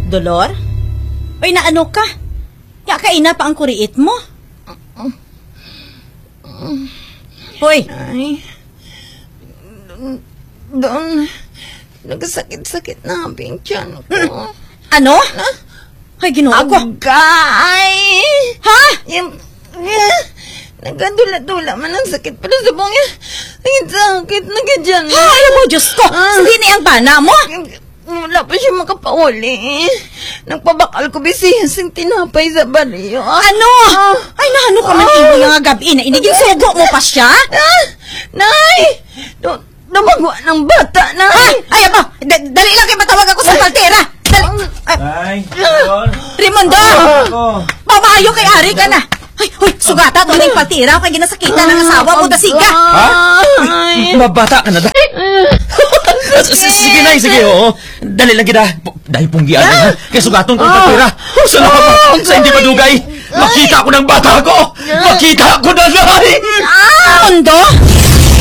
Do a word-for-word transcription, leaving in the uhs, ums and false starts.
Dolor? Oy, naano ka? Ya kaina pa ang kuriit mo? Hoy! Ay, doon, nagkasakit-sakit na ang tiyan ko. Ano? Ay, ginoo ko. Agay! Ha? Yung, yung, nagkadula-dula man ang sakit pala sa buong yan. Ang sakit na ganyan. Ha, alam mo, Diyos ko. Ah. Hindi na ang bana mo. Wala pa siya makapauli. Nagpabakal ko bisihas yung tinapay sa bariyo. Ano? Ay, naano ka man Ah. ibo yung gabi na iniging sugo mo pa siya? Ah, Nay! Do, dumagwa ng bata, Nay! Ay, aba, d- dali lang kayo matawag ako sa paltera. Dali. Ay, Ay, Dolor. Raimundo! Ako. Mamayo kay Ari ka na. Ay, hoy, sugata to ng paltera kay ginasakitan ng asawa mo, dasiga. Ha? Ay. Mabata ka na da. S- Sige na, sige, oo. Dali lang kita. Dahil punggian ha. Kaya sugatong kong patira. Salamat sa hindi madugay. Makita ko ng bata ko. Makita ko na, Nay. Raimundo!